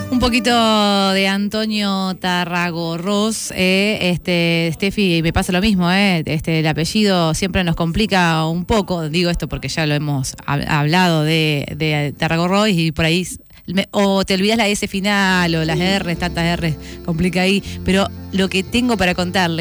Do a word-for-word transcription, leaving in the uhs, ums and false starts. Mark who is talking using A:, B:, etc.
A: Un poquito de Antonio Tarragorros, eh, este, Steffi, me pasa lo mismo, eh, este, el apellido siempre nos complica un poco, digo esto porque ya lo hemos hablado de, de Tarragorros y por ahí, me, o te olvidas la S final o las R, tantas R, complica ahí, pero lo que tengo para contarle